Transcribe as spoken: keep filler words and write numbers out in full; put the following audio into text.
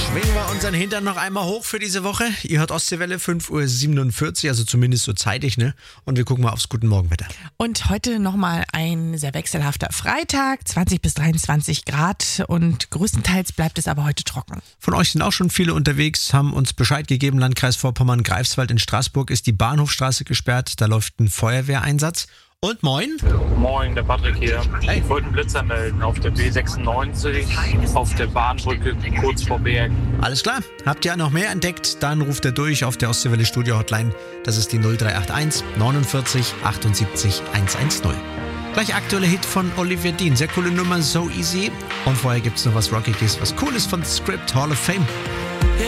Schwingen wir unseren Hintern noch einmal hoch für diese Woche. Ihr hört Ostseewelle, fünf Uhr siebenundvierzig, also zumindest so zeitig, ne? Und wir gucken mal aufs Guten Morgenwetter. Und heute nochmal ein sehr wechselhafter Freitag, zwanzig bis dreiundzwanzig Grad und größtenteils bleibt es aber heute trocken. Von euch sind auch schon viele unterwegs, haben uns Bescheid gegeben, Landkreis Vorpommern-Greifswald in Straßburg ist die Bahnhofstraße gesperrt, da läuft ein Feuerwehreinsatz. Und moin. Moin, der Patrick hier. Hey. Ich wollte einen Blitzer melden auf der B sechsundneunzig, auf der Bahnbrücke kurz vor Berg. Alles klar. Habt ihr noch mehr entdeckt? Dann ruft er durch auf der Ostseewelle Studio Hotline. Das ist die null drei acht eins neunundvierzig achtundsiebzig hundertzehn. Gleich aktueller Hit von Olivia Dean. Sehr coole Nummer, So Easy. Und vorher gibt's noch was Rockiges, was Cooles von Script Hall of Fame.